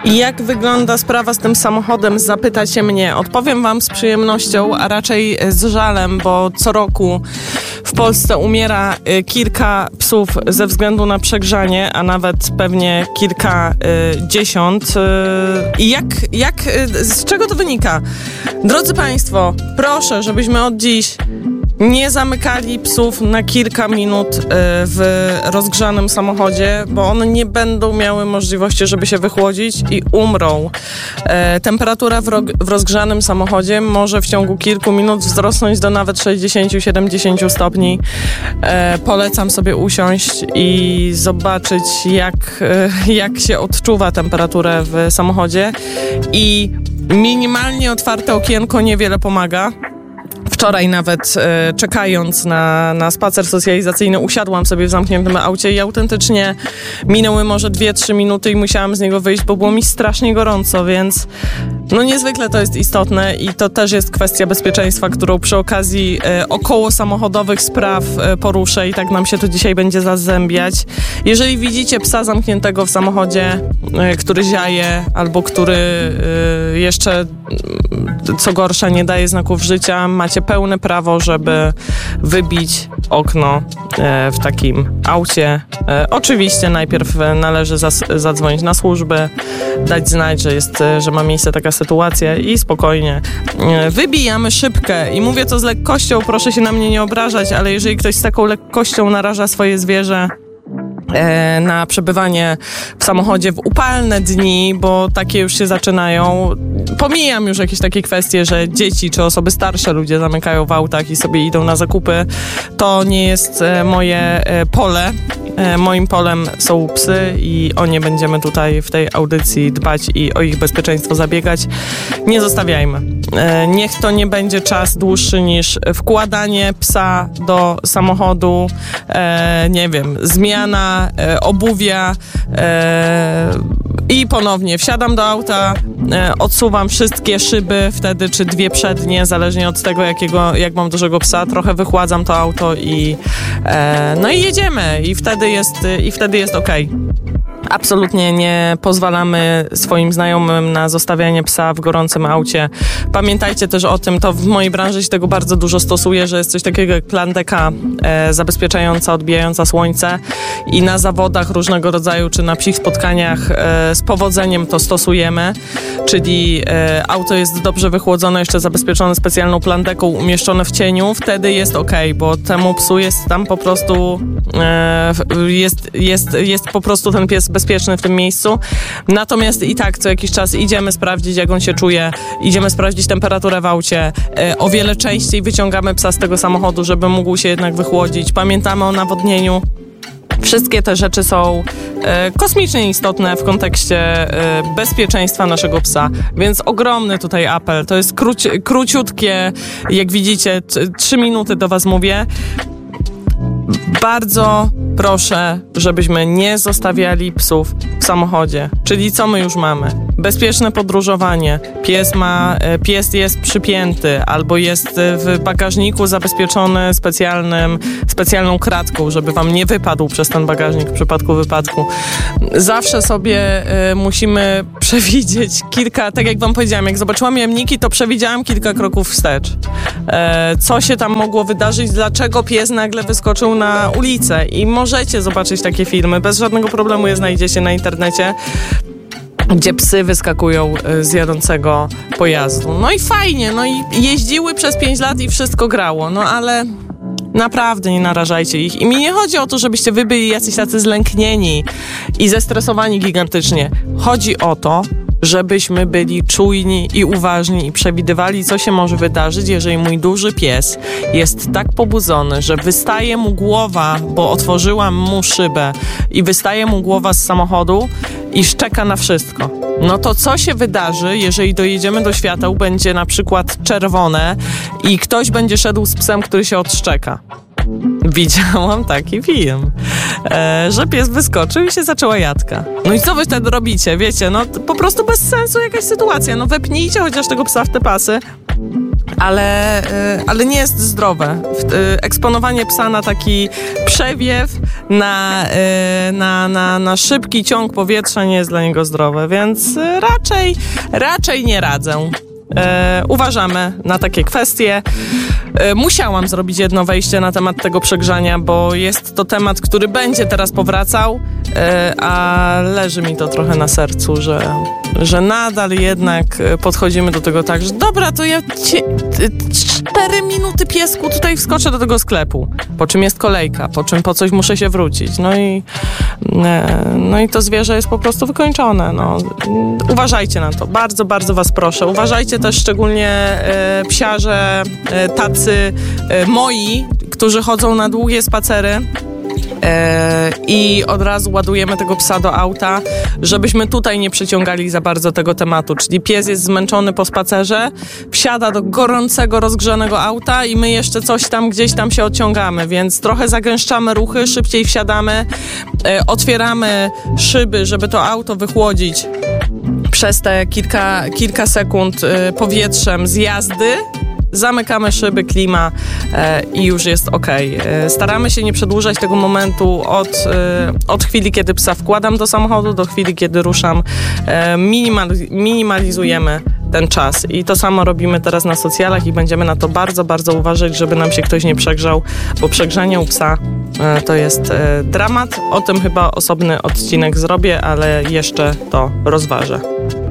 Jak wygląda sprawa z tym samochodem? Zapytacie mnie. Odpowiem wam z przyjemnością, a raczej z żalem, bo co roku w Polsce umiera kilka psów ze względu na przegrzanie, a nawet pewnie kilkadziesiąt. I z czego to wynika? Drodzy Państwo, proszę, żebyśmy od dziś nie zamykali psów na kilka minut w rozgrzanym samochodzie, bo one nie będą miały możliwości, żeby się wychłodzić i umrą. Temperatura w rozgrzanym samochodzie może w ciągu kilku minut wzrosnąć do nawet 60-70 stopni. Polecam sobie usiąść i zobaczyć, jak się odczuwa temperaturę w samochodzie. I minimalnie otwarte okienko niewiele pomaga. Wczoraj nawet czekając na spacer socjalizacyjny usiadłam sobie w zamkniętym aucie i autentycznie minęły może 2-3 minuty i musiałam z niego wyjść, bo było mi strasznie gorąco, więc no niezwykle to jest istotne i to też jest kwestia bezpieczeństwa, którą przy okazji około samochodowych spraw poruszę i tak nam się to dzisiaj będzie zazębiać. Jeżeli widzicie psa zamkniętego w samochodzie, który ziaje albo który jeszcze co gorsza nie daje znaków życia, macie pełne prawo, żeby wybić okno w takim aucie. Oczywiście najpierw należy zadzwonić na służby, dać znać, że ma miejsce taka sytuacja i spokojnie wybijamy szybkę. I mówię to z lekkością, proszę się na mnie nie obrażać, ale jeżeli ktoś z taką lekkością naraża swoje zwierzę na przebywanie w samochodzie w upalne dni, bo takie już się zaczynają. Pomijam już jakieś takie kwestie, że dzieci czy osoby starsze ludzie zamykają w autach i sobie idą na zakupy. To nie jest moje pole. Moim polem są psy i o nie będziemy tutaj w tej audycji dbać i o ich bezpieczeństwo zabiegać. Nie zostawiajmy. Niech to nie będzie czas dłuższy niż wkładanie psa do samochodu, nie wiem, zmiana obuwia i ponownie wsiadam do auta, odsuwam wszystkie szyby wtedy, czy dwie przednie, zależnie od tego, jak mam dużego psa, trochę wychładzam to auto i jedziemy i wtedy jest okej. Absolutnie nie pozwalamy swoim znajomym na zostawianie psa w gorącym aucie. Pamiętajcie też o tym, to w mojej branży się tego bardzo dużo stosuje, że jest coś takiego jak plandeka zabezpieczająca, odbijająca słońce i na zawodach różnego rodzaju, czy na psich spotkaniach z powodzeniem to stosujemy, czyli auto jest dobrze wychłodzone, jeszcze zabezpieczone specjalną plandeką, umieszczone w cieniu, wtedy jest okej, bo temu psu jest tam po prostu jest po prostu ten pies bezpieczny w tym miejscu. Natomiast i tak co jakiś czas idziemy sprawdzić, jak on się czuje, idziemy sprawdzić temperaturę w aucie. O wiele częściej wyciągamy psa z tego samochodu, żeby mógł się jednak wychłodzić. Pamiętamy o nawodnieniu. Wszystkie te rzeczy są kosmicznie istotne w kontekście bezpieczeństwa naszego psa, więc ogromny tutaj apel. To jest króciutkie, jak widzicie, 3 minuty do was mówię. Bardzo proszę, żebyśmy nie zostawiali psów w samochodzie. Czyli co my już mamy? Bezpieczne podróżowanie. Pies jest przypięty albo jest w bagażniku zabezpieczony specjalną kratką, żeby wam nie wypadł przez ten bagażnik w przypadku wypadku. Zawsze sobie musimy przewidzieć tak jak wam powiedziałam, jak zobaczyłam jamniki, to przewidziałam kilka kroków wstecz. Co się tam mogło wydarzyć, dlaczego pies nagle wyskoczył na ulicę i możecie zobaczyć takie filmy, bez żadnego problemu je znajdziecie na internecie, gdzie psy wyskakują z jadącego pojazdu. No i fajnie, no i jeździły przez 5 lat i wszystko grało, no ale naprawdę nie narażajcie ich. I mi nie chodzi o to, żebyście wy byli jacyś tacy zlęknieni i zestresowani gigantycznie. Chodzi o to, żebyśmy byli czujni i uważni i przewidywali, co się może wydarzyć, jeżeli mój duży pies jest tak pobudzony, że wystaje mu głowa, bo otworzyłam mu szybę i wystaje mu głowa z samochodu i szczeka na wszystko. No to co się wydarzy, jeżeli dojedziemy do świateł, będzie na przykład czerwone i ktoś będzie szedł z psem, który się odszczeka? Widziałam taki film, że pies wyskoczył i się zaczęła jadka. No i co wy wtedy robicie? Wiecie, no po prostu bez sensu jakaś sytuacja. No wepnijcie chociaż tego psa w te pasy ale nie jest zdrowe. Eksponowanie psa na taki przewiew, na szybki ciąg powietrza nie jest dla niego zdrowe, więc raczej nie radzę. Uważamy na takie kwestie. Musiałam zrobić jedno wejście na temat tego przegrzania, bo jest to temat, który będzie teraz powracał, a leży mi to trochę na sercu, że nadal jednak podchodzimy do tego tak, że dobra, to ja 4 minuty, piesku, tutaj wskoczę do tego sklepu, po czym jest kolejka, po czym po coś muszę się wrócić. No i to zwierzę jest po prostu wykończone. No. Uważajcie na to. Bardzo, bardzo was proszę. Uważajcie też szczególnie psiarze, tacy moi, którzy chodzą na długie spacery i od razu ładujemy tego psa do auta, żebyśmy tutaj nie przyciągali za bardzo tego tematu. Czyli pies jest zmęczony po spacerze, wsiada do gorącego, rozgrzanego auta i my jeszcze coś tam, gdzieś tam się odciągamy, więc trochę zagęszczamy ruchy, szybciej wsiadamy, otwieramy szyby, żeby to auto wychłodzić przez te kilka sekund powietrzem z jazdy. Zamykamy szyby, klima i już jest okej. Staramy się nie przedłużać tego momentu od chwili, kiedy psa wkładam do samochodu, do chwili, kiedy ruszam. Minimalizujemy ten czas. I to samo robimy teraz na socjalach i będziemy na to bardzo, bardzo uważać, żeby nam się ktoś nie przegrzał, bo przegrzanie u psa to jest dramat. O tym chyba osobny odcinek zrobię, ale jeszcze to rozważę.